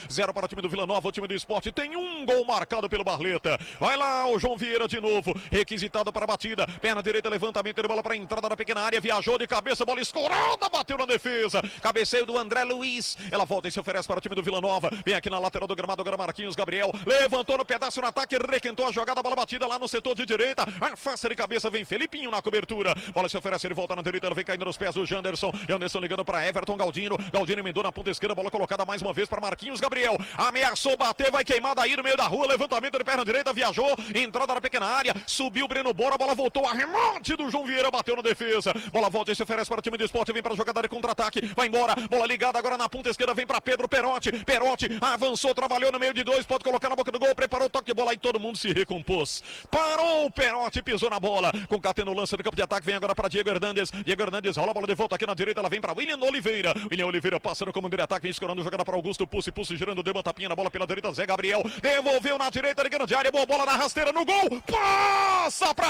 0 para o time do Vila Nova. O time do Sport tem um gol marcado pelo Barleta. Vai lá o João Vieira de novo, requisitado para a batida, perna direita, levantamento de bola para a entrada da pequena área, viajou de cabeça, bola escorada, bateu na defesa, cabeceio do André Luiz, ela volta e se oferece para o time do Vila Nova, vem aqui na lateral do gramado, agora Marquinhos Gabriel, levantou no pedaço no ataque, requentou a jogada, bola batida lá no setor de direita, afasta de cabeça, vem Felipinho na cobertura, bola se oferece, ele volta na direita, ela vem caindo nos pés do Janderson ligando para Everton Galdino emendou na ponta esquerda, bola colocada mais uma vez para Marquinhos Gabriel, ameaçou bater, vai queimada aí no meio da rua, levantamento de perna direita, viajou, entrada na pequena área, subiu o Breno Bora, a bola voltou, arremate do João Vieira, bateu na defesa, bola volta e se oferece para o time do Sport, vem para a jogada de contra-ataque, vai embora, bola ligada agora na ponta esquerda, vem para Pedro Perotti, avançou, trabalhou no meio de dois, pode colocar na boca do gol, preparou o toque de bola e todo mundo se recompôs, parou o Perotti, pisou na bola, concatendo o lance do campo de ataque, vem agora para Diego Hernandes, rola a bola de volta aqui na direita, ela vem para William Oliveira passa no comando de ataque, escorando jogada para Augusto, Pulse, girando, deu uma tapinha na bola pela direita, Zé Gabriel, devolveu na direita, ligando de área, boa bola na rasteira, no gol, passa pra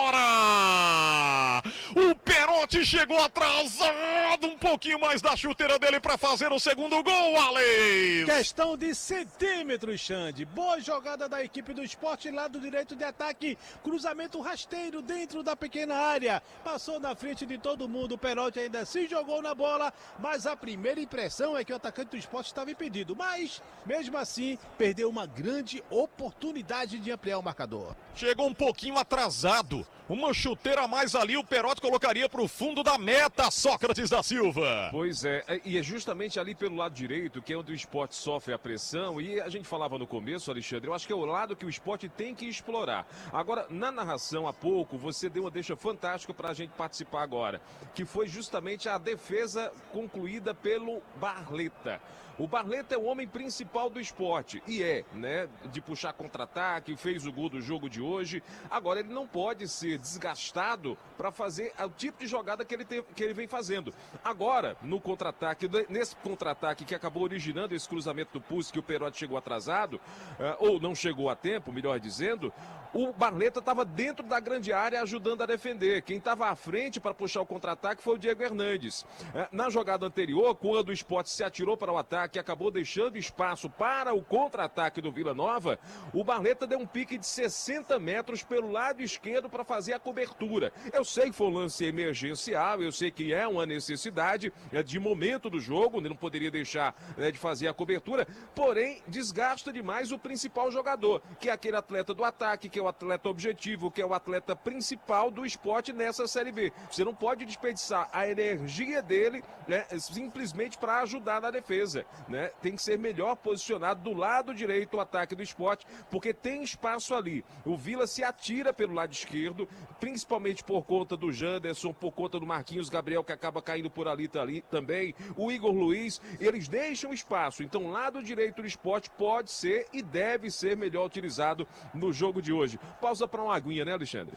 fora! O Perotti chegou atrasado um pouquinho mais da chuteira dele para fazer o segundo gol, Alex! Questão de centímetros, Xande. Boa jogada da equipe do Sport, lado direito de ataque, cruzamento rasteiro dentro da pequena área, passou na frente de todo mundo, o Perotti ainda se jogou na bola, mas a primeira impressão é que o atacante do Sport estava impedido, mas mesmo assim perdeu uma grande oportunidade de ampliar o marcador. Chegou um pouquinho atrasado, uma chuteira a mais ali, o Perotti colocaria para o fundo da meta, Sócrates da Silva. Pois é, e é justamente ali pelo lado direito que é onde o Sport sofre a pressão, e a gente falava no começo, Alexandre, eu acho que é o lado que o Sport tem que explorar. Agora, na narração há pouco, você deu uma deixa fantástica para a gente participar agora, que foi justamente a defesa concluída pelo Barleta. O Barleta é o homem principal do Sport, e né, de puxar contra-ataque, fez o gol do jogo de hoje. Agora, ele não pode ser desgastado para fazer o tipo de jogada que ele vem fazendo. Agora, no contra-ataque, nesse contra-ataque que acabou originando esse cruzamento do Pulse, que o Perotti chegou atrasado, ou não chegou a tempo, melhor dizendo, o Barleta estava dentro da grande área ajudando a defender. Quem estava à frente para puxar o contra-ataque foi o Diego Hernandes. Na jogada anterior, quando o Sport se atirou para o ataque e acabou deixando espaço para o contra-ataque do Vila Nova, o Barleta deu um pique de 60 metros pelo lado esquerdo para fazer a cobertura. Eu sei que foi um lance emergencial, eu sei que é uma necessidade de momento do jogo, não poderia deixar de fazer a cobertura, porém desgasta demais o principal jogador, que é aquele atleta do ataque, que é o atleta objetivo, que é o atleta principal do Sport nessa Série B. Você não pode desperdiçar a energia dele, né, simplesmente para ajudar na defesa, né? Tem que ser melhor posicionado do lado direito o ataque do Sport, porque tem espaço ali. O Vila se atira pelo lado esquerdo, principalmente por conta do Janderson, por conta do Marquinhos Gabriel, que acaba caindo por ali também, o Igor Luiz, eles deixam espaço. Então, o lado direito do Sport pode ser e deve ser melhor utilizado no jogo de hoje. Pausa para uma aguinha, né, Alexandre?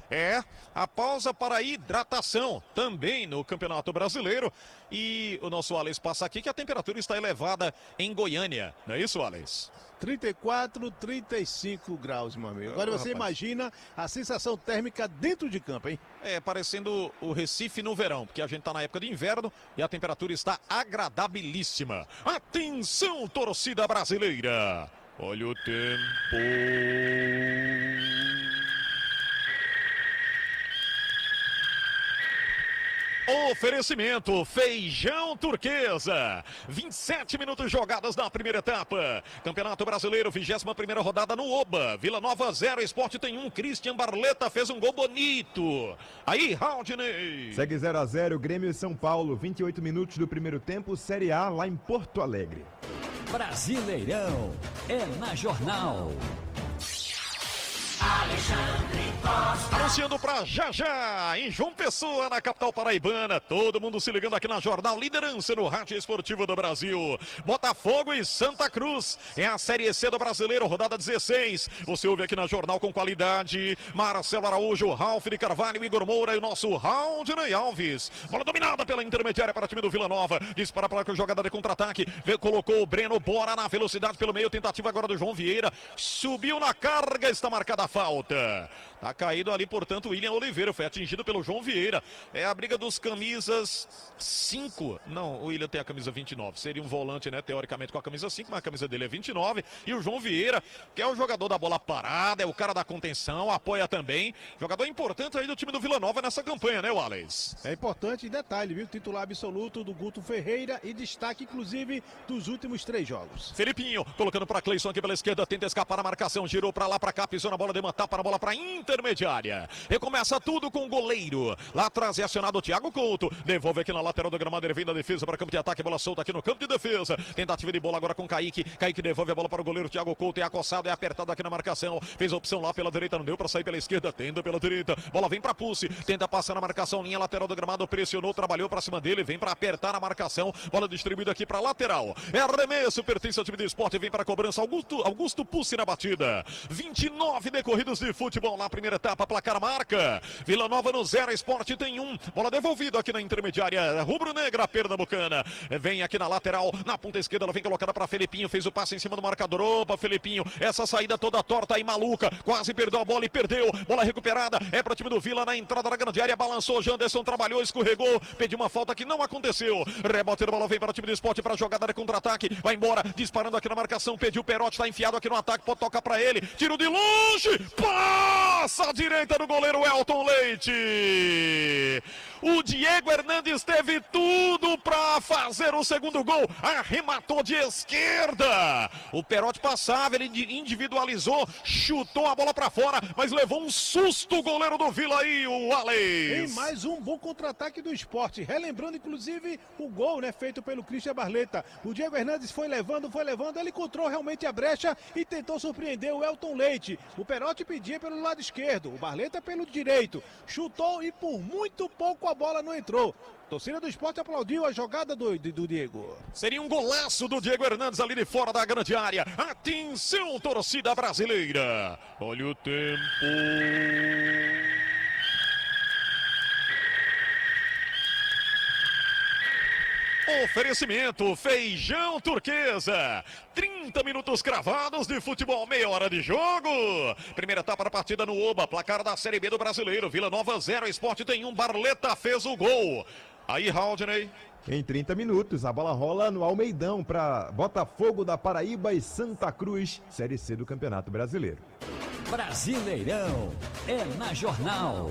A pausa para hidratação também no Campeonato Brasileiro. E o nosso Alex passa aqui que a temperatura está elevada em Goiânia. Não é isso, Alex? 34, 35 graus, meu amigo. Agora você imagina a sensação térmica dentro de campo, hein? Parecendo o Recife no verão, porque a gente está na época de inverno e a temperatura está agradabilíssima. Atenção, torcida brasileira! Olha o tempo... Oferecimento Feijão Turquesa, 27 minutos jogadas na primeira etapa. Campeonato Brasileiro, 21ª rodada no Oba. Vila Nova 0, Sport tem 1. Christian Barleta fez um gol bonito. Aí, Raudney. Segue 0-0, Grêmio e São Paulo, 28 minutos do primeiro tempo, Série A lá em Porto Alegre. Brasileirão é na Jornal. Alexandre Costa. Anunciando pra já, em João Pessoa, na capital paraibana. Todo mundo se ligando aqui na Jornal, liderança no rádio esportivo do Brasil. Botafogo e Santa Cruz. É a Série C do Brasileiro, rodada 16. Você ouve aqui na Jornal com qualidade. Marcelo Araújo, Ralf de Carvalho, Igor Moura e o nosso Raudney Alves. Bola dominada pela intermediária para o time do Vila Nova. Dispara para a jogada de contra-ataque. Colocou o Breno Bora na velocidade pelo meio. Tentativa agora do João Vieira. Subiu na carga, está marcada a falta. Tá caído ali, portanto, o William Oliveira foi atingido pelo João Vieira. É a briga dos camisas 5. Não, o William tem a camisa 29. Seria um volante, né, teoricamente com a camisa 5, mas a camisa dele é 29. E o João Vieira, que é o jogador da bola parada, é o cara da contenção, apoia também. Jogador importante aí do time do Vila Nova nessa campanha, né, Wallace? É importante detalhe, viu? Titular absoluto do Guto Ferreira e destaque, inclusive, dos últimos 3 jogos. Felipinho, colocando para Cleison aqui pela esquerda, tenta escapar a marcação, girou para lá, para cá, pisou na bola, deu uma tapa na bola para intermediária. Recomeça tudo com o goleiro. Lá atrás é acionado o Thiago Couto. Devolve aqui na lateral do gramado, ele vem da defesa para campo de ataque, bola solta aqui no campo de defesa. Tentativa de bola agora com Kaique. Kaique devolve a bola para o goleiro Thiago Couto, é acossado, é apertado aqui na marcação. Fez a opção lá pela direita, não deu para sair pela esquerda, tenta pela direita. Bola vem para Pulse, tenta passar na marcação, linha lateral do gramado, pressionou, trabalhou para cima dele, vem para apertar na marcação. Bola distribuída aqui para lateral. É arremesso, pertence ao time do Sport, vem para a cobrança. Augusto Pulse na batida. 29 decorridos de futebol na primeira etapa, placar marca. Vila Nova no 0, Sport tem 1. Bola devolvida aqui na intermediária. Rubro-negra, pernambucana. Vem aqui na lateral, na ponta esquerda, ela vem colocada para Felipinho, fez o passe em cima do marcador. Opa, Felipinho, essa saída toda torta e maluca. Quase perdeu a bola e perdeu. Bola recuperada, é para o time do Vila na entrada da grande área. Balançou, Janderson trabalhou, escorregou, pediu uma falta que não aconteceu. Rebote da bola vem para o time do Sport para jogada de contra-ataque. Vai embora, disparando aqui na marcação. Pediu o Perotti, está enfiado aqui no ataque, pode tocar para ele. Tiro de longe, passa à direita do goleiro Elton Leite. O Diego Hernandes teve tudo para fazer o segundo gol. Arrematou de esquerda. O Perotti passava, ele individualizou, chutou a bola para fora, mas levou um susto o goleiro do Vila aí, o Alex. Em mais um bom contra-ataque do Sport. Relembrando, inclusive, o gol, né, feito pelo Christian Barleta. O Diego Hernandes foi levando, ele encontrou realmente a brecha e tentou surpreender o Elton Leite. O Perotti pedia pelo lado esquerdo, o Barleta pelo direito. Chutou e por muito pouco a bola não entrou. A torcida do Sport aplaudiu a jogada do Diego. Seria um golaço do Diego Hernandes ali de fora da grande área. Atenção, torcida brasileira. Olha o tempo. Oferecimento Feijão Turquesa. 30 minutos cravados de futebol, meia hora de jogo. Primeira etapa da partida no Oba, placar da Série B do Brasileiro. Vila Nova 0, Sport tem 1, Barleta fez o gol. Aí, Haldney. Em 30 minutos, a bola rola no Almeidão para Botafogo da Paraíba e Santa Cruz, Série C do Campeonato Brasileiro. Brasileirão é na Jornal.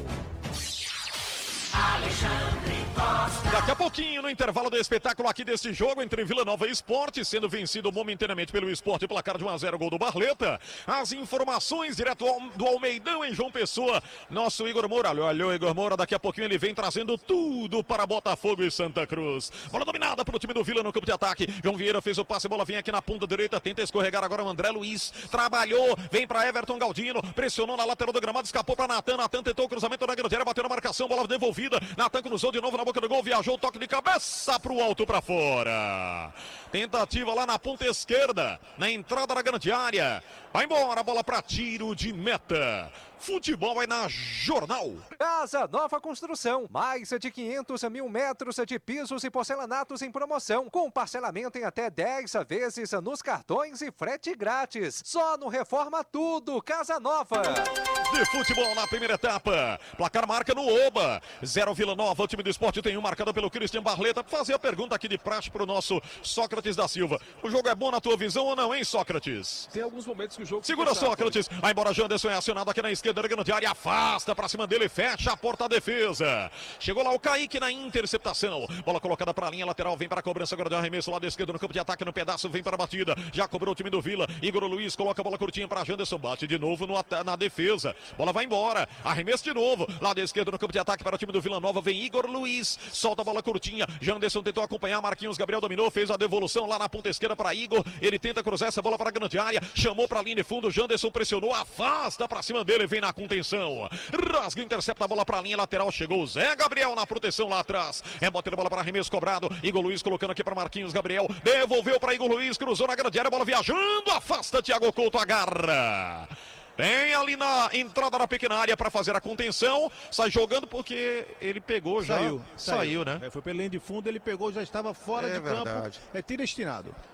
Alexandre Costa. Daqui a pouquinho, no intervalo do espetáculo aqui deste jogo entre Vila Nova e Sport, sendo vencido momentaneamente pelo Sport, placar de 1-0, gol do Barleta. As informações direto do Almeidão em João Pessoa. Nosso Igor Moura, olha o Igor Moura, daqui a pouquinho ele vem trazendo tudo para Botafogo e Santa Cruz. Bola dominada pelo time do Vila no campo de ataque. João Vieira fez o passe, bola vem aqui na ponta direita, tenta escorregar agora o André Luiz. Trabalhou, vem para Everton Galdino, pressionou na lateral do gramado, escapou para Natan. Natan tentou o cruzamento na grande área, bateu na marcação, bola devolvida. Natan cruzou de novo na boca do gol, viajou, toque de cabeça pro alto para fora. Tentativa lá na ponta esquerda, na entrada da grande área. Vai embora, a bola para tiro de meta. Futebol é na Jornal. Casa Nova Construção, mais de 500 mil metros de pisos e porcelanatos em promoção, com parcelamento em até 10 vezes nos cartões e frete grátis. Só no Reforma Tudo, Casa Nova. De futebol na primeira etapa, placar marca no Oba, 0 Vila Nova, o time do Sport tem 1 marcado pelo Christian Barleta. Fazer a pergunta aqui de praxe pro nosso Sócrates da Silva. O jogo é bom na tua visão ou não, hein, Sócrates? Tem alguns momentos que o jogo... Segura, Sócrates, vai embora, Janderson é acionado aqui na esquerda da grande área, afasta pra cima dele, fecha a porta da defesa. Chegou lá o Kaique na interceptação, bola colocada pra linha lateral, vem para a cobrança agora de arremesso, lado esquerdo no campo de ataque, no pedaço, vem para a batida, já cobrou o time do Vila, Igor Luiz coloca a bola curtinha pra Janderson, bate de novo na defesa, bola vai embora, arremesso de novo, lado esquerdo no campo de ataque para o time do Vila Nova, vem Igor Luiz, solta a bola curtinha, Janderson tentou acompanhar, Marquinhos Gabriel dominou, fez a devolução lá na ponta esquerda para Igor, ele tenta cruzar essa bola para a grande área, chamou para a linha de fundo, Janderson pressionou, afasta pra cima dele, vem na contenção, rasga, intercepta a bola para a linha lateral, chegou o Zé Gabriel na proteção lá atrás, rebote a bola para arremesso cobrado, Igor Luiz colocando aqui para Marquinhos Gabriel, devolveu para Igor Luiz, cruzou na grande área, bola viajando, afasta, Thiago Couto agarra. Vem ali na entrada da pequena área para fazer a contenção, sai jogando porque ele pegou já. Saiu, né? Foi pela linha de fundo, ele pegou, já estava fora de campo. É tiro destinado.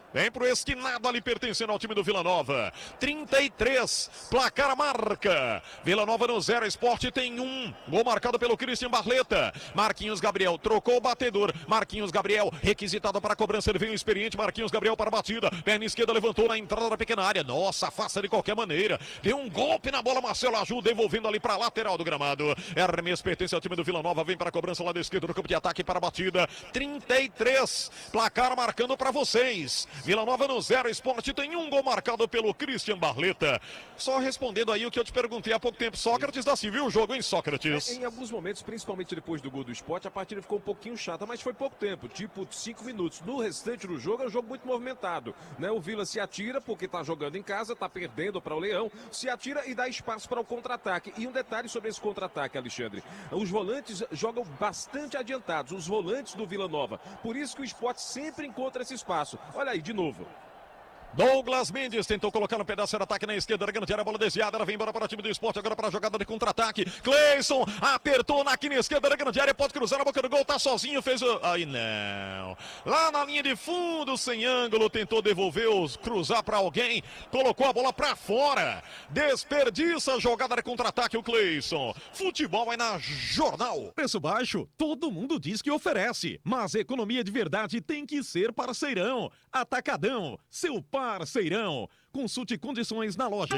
Vem pro esquinado ali, pertencendo ao time do Vila Nova. 33, placar marca. Vila Nova no 0, Sport tem 1. Gol marcado pelo Christian Barleta. Marquinhos Gabriel trocou o batedor. Marquinhos Gabriel, requisitado para a cobrança. Ele vem o experiente Marquinhos Gabriel para a batida. Perna esquerda levantou na entrada da pequena área. Nossa, afasta de qualquer maneira. Deu um golpe na bola, Marcelo Aju, devolvendo ali para a lateral do gramado. Hermes pertence ao time do Vila Nova. Vem para a cobrança lá da esquerda do campo de ataque para a batida. 33, placar marcando para vocês. Vila Nova no 0, Sport tem 1. Gol marcado pelo Christian Barleta. Só respondendo aí o que eu te perguntei há pouco tempo. Sócrates da Silva, viu o jogo, hein, Sócrates? Em alguns momentos, principalmente depois do gol do Sport, a partida ficou um pouquinho chata, mas foi pouco tempo, tipo 5 minutos. No restante do jogo, é um jogo muito movimentado, né? O Vila se atira porque tá jogando em casa, tá perdendo para o Leão, se atira e dá espaço para o contra-ataque. E um detalhe sobre esse contra-ataque, Alexandre. Os volantes jogam bastante adiantados, os volantes do Vila Nova. Por isso que o Sport sempre encontra esse espaço. Olha aí, de novo. Douglas Mendes tentou colocar no pedaço de ataque na esquerda da grande área, a bola desviada, ela vem embora para o time do Sport, agora para a jogada de contra-ataque. Cleison apertou na esquerda da grande área, pode cruzar na boca do gol, tá sozinho, fez o... Aí não. Lá na linha de fundo, sem ângulo, tentou devolver, cruzar para alguém, colocou a bola para fora. Desperdiça a jogada de contra-ataque o Cleison. Futebol é na Jornal. Preço baixo, todo mundo diz que oferece, mas economia de verdade tem que ser parceirão. Atacadão, seu parceirão. Consulte condições na loja.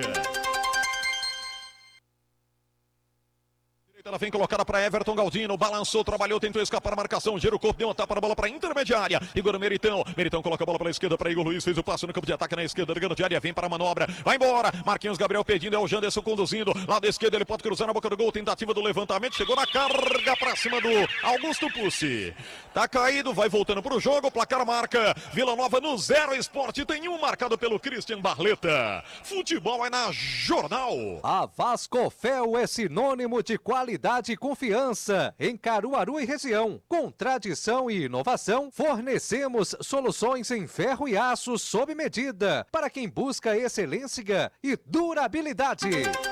Ela vem colocada para Everton Galdino, balançou, trabalhou, tentou escapar a marcação, gira o corpo, deu uma tapa na bola para a intermediária. Igor Meritão coloca a bola pela esquerda para Igor Luiz, fez o passo no campo de ataque na esquerda da grande área, vem para a manobra, vai embora. Marquinhos Gabriel pedindo, é o Janderson conduzindo, lado esquerdo ele pode cruzar na boca do gol, tentativa do levantamento, chegou na carga para cima do Augusto Pussi. Tá caído, vai voltando para o jogo, placar marca, Vila Nova no 0, Sport tem 1, marcado pelo Christian Barleta. Futebol é na Jornal. A Vascofel é sinônimo de qualidade e confiança em Caruaru e região. Com tradição e inovação, fornecemos soluções em ferro e aço sob medida para quem busca excelência e durabilidade.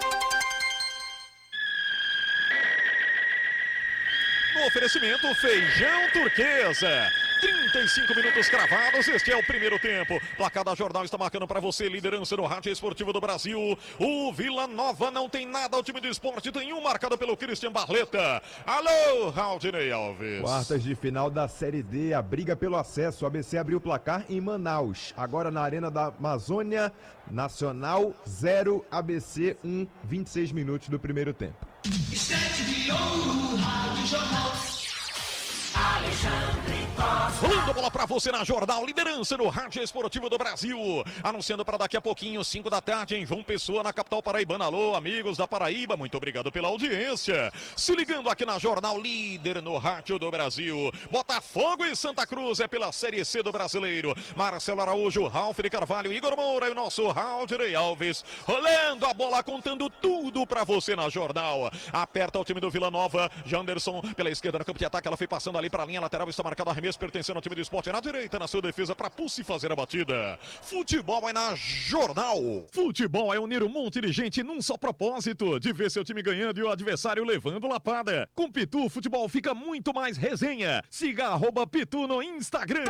No oferecimento, feijão turquesa. 35 minutos cravados, este é o primeiro tempo. Placar da Jornal está marcando para você, liderança no rádio esportivo do Brasil. O Vila Nova não tem nada, o time do Esporte tem 1, marcado pelo Christian Barleta. Alô, Raudinei Alves. Quartas de final da Série D, a briga pelo acesso. O ABC abriu o placar em Manaus. Agora na Arena da Amazônia, Nacional 0, ABC 1, 26 minutos do primeiro tempo. Estante de ouro, Rádio Jornal. Alexandre Costa. Rolando a bola pra você na Jornal, liderança no rádio esportivo do Brasil. Anunciando para daqui a pouquinho, 5 da tarde, em João Pessoa, na capital paraibana. Alô, amigos da Paraíba, muito obrigado pela audiência. Se ligando aqui na Jornal, líder no rádio do Brasil. Botafogo e Santa Cruz é pela Série C do Brasileiro. Marcelo Araújo, Ralf de Carvalho, Igor Moura e o nosso Raudinei Alves. Rolando a bola, contando tudo pra você na Jornal. Aperta o time do Vila Nova. Janderson pela esquerda no campo de ataque, ela foi passando ali para a linha lateral, está marcado arremesso pertencendo ao time do Sport. Na direita, na sua defesa, para Pussi fazer a batida. Futebol é na Jornal. Futebol é unir um monte de gente num só propósito, de ver seu time ganhando e o adversário levando lapada. Com Pitu, futebol fica muito mais resenha. Siga @Pitu no Instagram.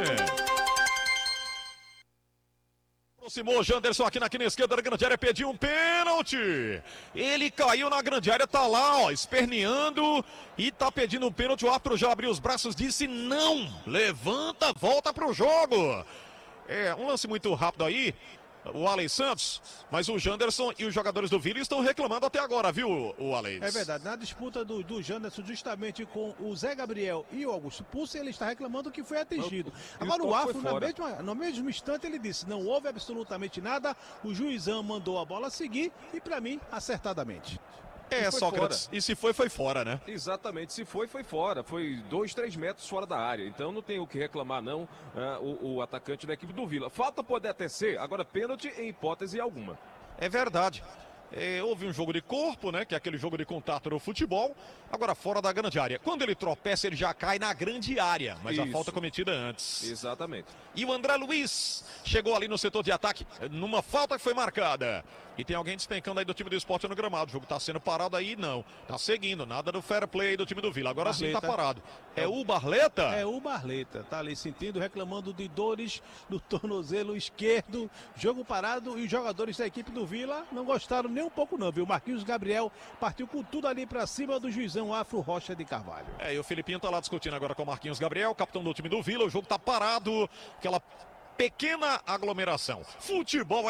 Aproximou Janderson aqui na esquerda da grande área, pediu um pênalti. Ele caiu na grande área, tá lá, ó, esperneando e tá pedindo um pênalti. O árbitro já abriu os braços, disse não. Levanta, volta pro jogo. É um lance muito rápido aí, o Alex Santos, mas o Janderson e os jogadores do Vila estão reclamando até agora, viu, o Alex? É verdade, na disputa do Janderson justamente com o Zé Gabriel e o Augusto Pussi, ele está reclamando que foi atingido. Agora o Afro, no mesmo instante, ele disse, não houve absolutamente nada, o juizão mandou a bola seguir e para mim, acertadamente. É, Sócrates, fora. E se foi fora, né? Exatamente, se foi fora. Foi 2, 3 metros fora da área. Então não tem o que reclamar, não, o atacante da equipe do Vila. Falta poder até ser, agora pênalti em hipótese alguma. É verdade. Houve um jogo de corpo, né? Que é aquele jogo de contato no futebol. Agora fora da grande área. Quando ele tropeça, ele já cai na grande área. Mas a Isso. falta cometida antes. Exatamente. E o André Luiz chegou ali no setor de ataque numa falta que foi marcada. E tem alguém despencando aí do time do Sport no gramado. O jogo tá sendo parado aí, não. Tá seguindo, nada do fair play do time do Vila. Agora sim tá parado. É o Barleta? É o Barleta, tá ali sentindo, reclamando de dores no tornozelo esquerdo, jogo parado, e os jogadores da equipe do Vila não gostaram nem um pouco não, viu? Marquinhos Gabriel partiu com tudo ali pra cima do juizão Afro Rocha de Carvalho. E o Filipinho tá lá discutindo agora com o Marquinhos Gabriel, capitão do time do Vila. O jogo tá parado, aquela pequena aglomeração. Futebol